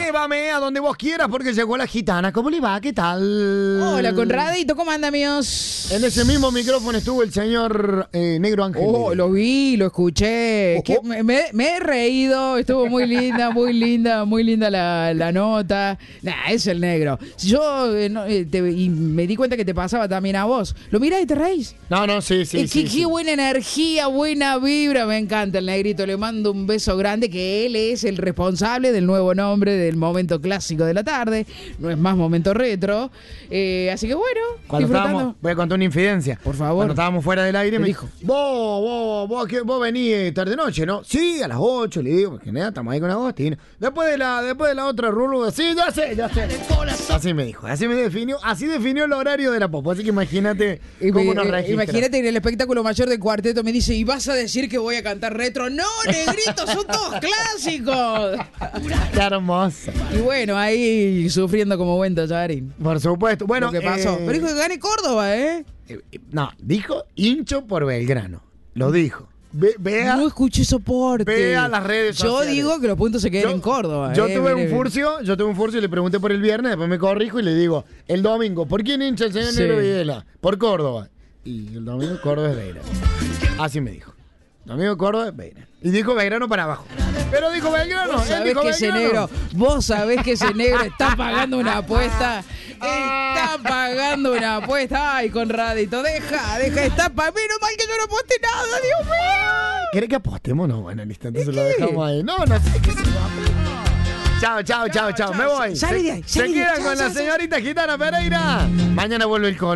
Llévame a donde vos quieras porque llegó la gitana. ¿Cómo le va? ¿Qué tal? Hola, Conradito, ¿cómo anda, amigos? En ese mismo micrófono estuvo el señor Negro Ángel. Oh, lo vi, lo escuché. Ojo. Me he reído, estuvo muy linda, muy linda la nota. Nah, es el negro. Yo y me di cuenta que te pasaba también a vos. ¿Lo mirás y te reís? No, sí. Qué buena energía, buena vibra. Me encanta el negrito. Le mando un beso grande, que él es el responsable del nuevo nombre del momento clásico de la tarde. No es más momento retro. Así que bueno, disfrutando. Voy a contar una infidencia. Por favor. Cuando estábamos fuera del aire, Me me dijo. dijo: vos venís tarde-noche, ¿no? Sí, a las 8, le digo, porque nada, estamos ahí con Agostín. Después de la otra rúa, sí, ya sé. Así me dijo, así definió el horario de la popo. Así que imagínate cómo nos registra. Imagínate que en el espectáculo mayor del cuarteto me dice, ¿y vas a decir que voy a cantar retro? ¡No, negrito, son todos clásicos! Qué hermoso. Y bueno, ahí sufriendo como buen tallarín. Por supuesto. Bueno, Lo que pasó. Pero dijo que gane Córdoba, ¿eh? No, dijo hincho por Belgrano. Lo dijo. Vea. No escuché soporte. Vea las redes sociales. Yo digo que los puntos se queden en Córdoba. Yo tuve un furcio y le pregunté por el viernes, después me corrijo y le digo, el domingo, ¿por quién hincha el señor Negro Videla? Por Córdoba. Y el domingo Córdoba es Belgrano. Así me dijo. Domingo Córdoba es Belgrano. Y dijo Belgrano para abajo. Pero dijo Belgrano. Vos sabés que ese negro está pagando una apuesta. Está pagando una apuesta. Ay, Conradito, deja. Está menos mal que yo no aposté nada, Dios mío. ¿Querés que apostemos? No, bueno, listo, entonces lo dejamos ahí. No sé qué se va. Chao. Me voy. Sale de ahí. Se quedan con la señorita Gitana Pereira. Mañana vuelve el col.